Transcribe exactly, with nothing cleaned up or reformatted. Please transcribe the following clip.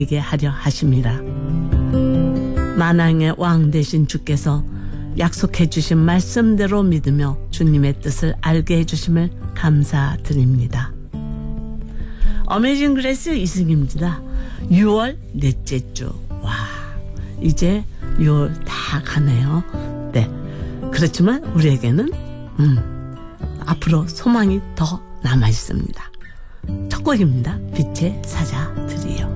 이게 하려 하심이라. 만왕의 왕 되신 주께서 약속해 주신 말씀대로 믿으며 주님의 뜻을 알게 해주심을 감사드립니다. 어메이징 그레이스 이승입니다. 유월 넷째 주. 와, 이제 유월 다 가네요. 네, 그렇지만 우리에게는 음, 앞으로 소망이 더 남아 있습니다. 첫 곡입니다. 빛의 사자들이요.